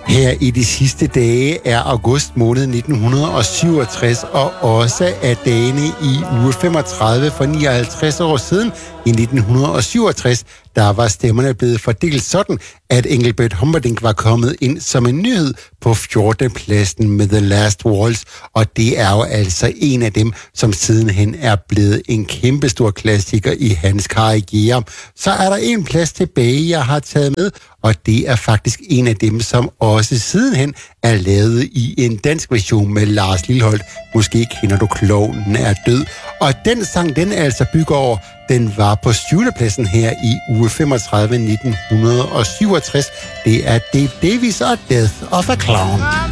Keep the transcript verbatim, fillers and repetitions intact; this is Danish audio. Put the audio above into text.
Her i de sidste dage er august måned nitten syvogtres, og også af dagene i uge femogtredive for nioghalvtreds år siden i nitten syvogtres, der var stemmerne blevet fordelt sådan, at Engelbert Humperdinck var kommet ind som en nyhed på fjortende pladsen med The Last Waltz, og det er jo altså en af dem, som sidenhen er blevet en kæmpestor klassiker i hans karriere. Så er der en plads tilbage, jeg har taget med, og det er faktisk en af dem, som også sidenhen er lavet i en dansk version med Lars Lilholt. Måske kender du Klovnen er død. Og den sang, den altså bygger over, den var på syvende pladsen her i uge femogtredive nitten syvogtres. Det er Dave Davies og Death of a Clown.